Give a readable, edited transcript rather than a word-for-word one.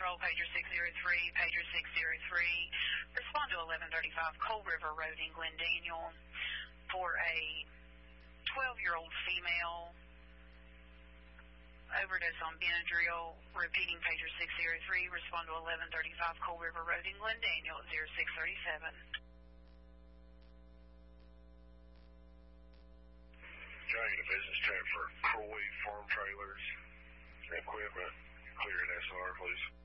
control, pager 603, pager 603. Respond to 1135 Coal River Road in Glen Daniel for a 12-year-old female overdose on Benadryl. Repeating pager 603. Respond to 1135 Coal River Road in Glen Daniel at 0637. Trying to get a business check for Croy Farm Trailers and Equipment. Clear an SR, please.